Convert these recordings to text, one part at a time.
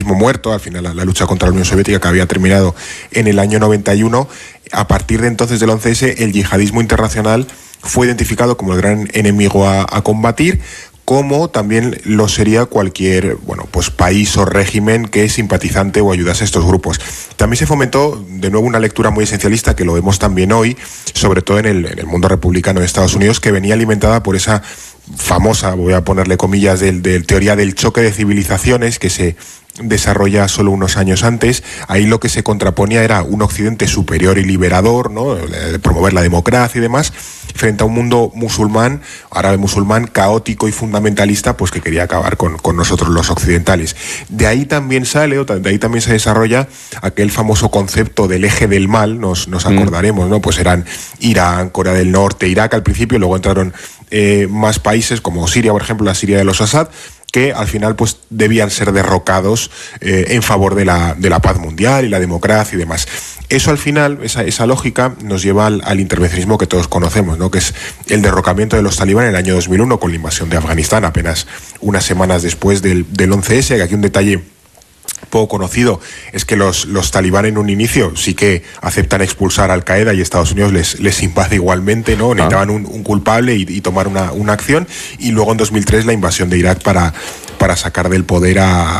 muerto, al final la lucha contra la Unión Soviética que había terminado en el año 91, a partir de entonces del 11S el yihadismo internacional fue identificado como el gran enemigo a combatir, como también lo sería cualquier país o régimen que simpatizante o ayudase a estos grupos. También se fomentó de nuevo una lectura muy esencialista, que lo vemos también hoy, sobre todo en el mundo republicano de Estados Unidos, que venía alimentada por esa famosa, voy a ponerle comillas, de teoría del choque de civilizaciones que se desarrolla solo unos años antes. Ahí lo que se contraponía era un occidente superior y liberador, ¿no?, de promover la democracia y demás, frente a un mundo musulmán, árabe musulmán, caótico y fundamentalista, pues que quería acabar con nosotros los occidentales. De ahí también se desarrolla aquel famoso concepto del eje del mal, nos acordaremos, ¿no? Pues eran Irán, Corea del Norte, Irak al principio, luego entraron más países como Siria, por ejemplo, la Siria de los Assad, que al final pues debían ser derrocados en favor de la paz mundial y la democracia y demás. Eso al final, esa lógica nos lleva al intervencionismo que todos conocemos, ¿no?, que es el derrocamiento de los talibán en el año 2001 con la invasión de Afganistán, apenas unas semanas después del 11S, que aquí un detalle poco conocido es que los talibán en un inicio sí que aceptan expulsar a Al-Qaeda y Estados Unidos les invade igualmente, ¿no? Necesitaban un culpable y tomar una acción, y luego en 2003 la invasión de Irak para sacar del poder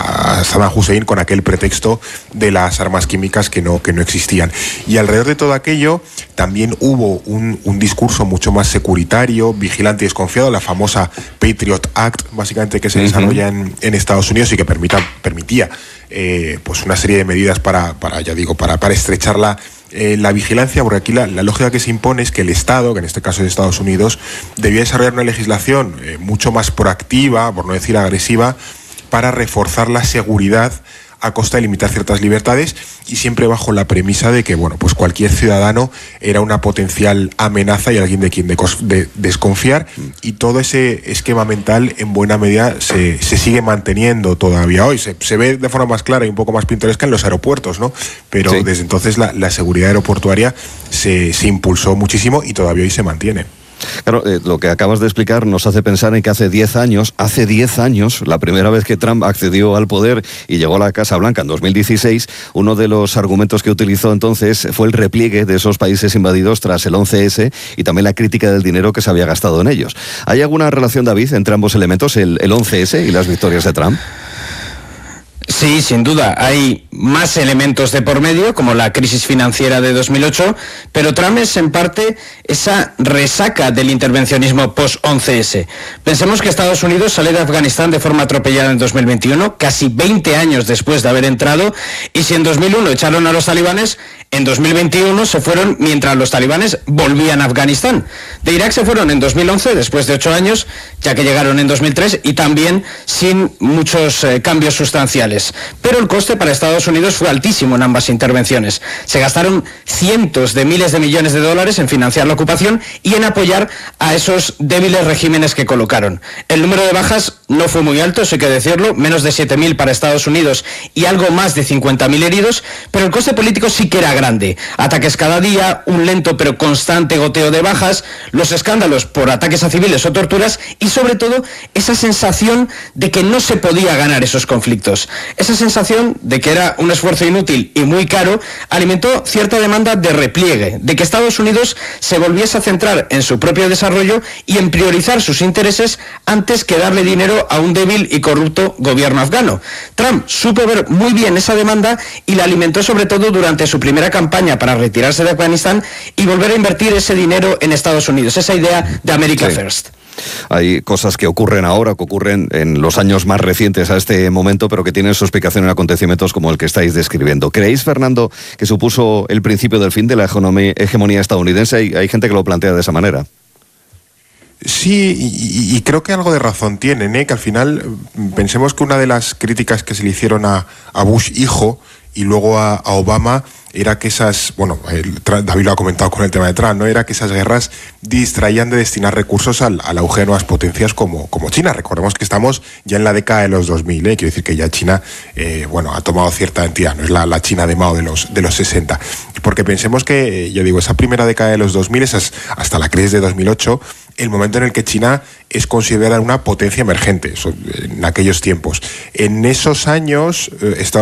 a Saddam Hussein con aquel pretexto de las armas químicas que no existían. Y alrededor de todo aquello también hubo un discurso mucho más securitario, vigilante y desconfiado, la famosa Patriot Act, básicamente, que se desarrolla en Estados Unidos y que permitía pues una serie de medidas para estrechar la vigilancia, porque aquí la lógica que se impone es que el Estado, que en este caso es Estados Unidos, debía desarrollar una legislación mucho más proactiva, por no decir agresiva, para reforzar la seguridad a costa de limitar ciertas libertades, y siempre bajo la premisa de que pues cualquier ciudadano era una potencial amenaza y alguien de quien desconfiar, y todo ese esquema mental en buena medida se sigue manteniendo todavía hoy. Se ve de forma más clara y un poco más pintoresca en los aeropuertos, ¿no? Pero sí, desde entonces la seguridad aeroportuaria se impulsó muchísimo y todavía hoy se mantiene. Claro, lo que acabas de explicar nos hace pensar en que hace 10 años, la primera vez que Trump accedió al poder y llegó a la Casa Blanca en 2016, uno de los argumentos que utilizó entonces fue el repliegue de esos países invadidos tras el 11S y también la crítica del dinero que se había gastado en ellos. ¿Hay alguna relación, David, entre ambos elementos, el 11S y las victorias de Trump? Sí, sin duda. Hay más elementos de por medio, como la crisis financiera de 2008, pero Trump es en parte esa resaca del intervencionismo post-11S. Pensemos que Estados Unidos sale de Afganistán de forma atropellada en 2021, casi 20 años después de haber entrado, y si en 2001 echaron a los talibanes, en 2021 se fueron mientras los talibanes volvían a Afganistán. De Irak se fueron en 2011, después de 8 años, ya que llegaron en 2003, y también sin muchos cambios sustanciales. Pero el coste para Estados Unidos fue altísimo en ambas intervenciones. Se gastaron cientos de miles de millones de dólares en financiar la ocupación y en apoyar a esos débiles regímenes que colocaron. El número de bajas no fue muy alto, eso hay que decirlo, menos de 7.000 para Estados Unidos y algo más de 50.000 heridos, pero el coste político sí que era grande. Ataques cada día, un lento pero constante goteo de bajas, los escándalos por ataques a civiles o torturas y sobre todo esa sensación de que no se podía ganar esos conflictos. Esa sensación de que era un esfuerzo inútil y muy caro alimentó cierta demanda de repliegue, de que Estados Unidos se volviese a centrar en su propio desarrollo y en priorizar sus intereses antes que darle dinero a un débil y corrupto gobierno afgano. Trump supo ver muy bien esa demanda y la alimentó sobre todo durante su primera campaña para retirarse de Afganistán y volver a invertir ese dinero en Estados Unidos, esa idea de America First. Hay cosas que ocurren ahora, que ocurren en los años más recientes a este momento, pero que tienen su explicación en acontecimientos como el que estáis describiendo. ¿Creéis, Fernando, que supuso el principio del fin de la hegemonía estadounidense? Hay gente que lo plantea de esa manera. Sí, y creo que algo de razón tienen, que al final pensemos que una de las críticas que se le hicieron a Bush hijo y luego a Obama era que esas, David lo ha comentado con el tema de Trump, ¿no? Era que esas guerras distraían de destinar recursos al auge de nuevas potencias como China. Recordemos que estamos ya en la década de los 2000, quiero decir que ya China, ha tomado cierta entidad, no es la China de Mao de los 60. Porque pensemos que, esa primera década de los 2000, hasta la crisis de 2008, el momento en el que China es considerada una potencia emergente, en aquellos tiempos. En esos años,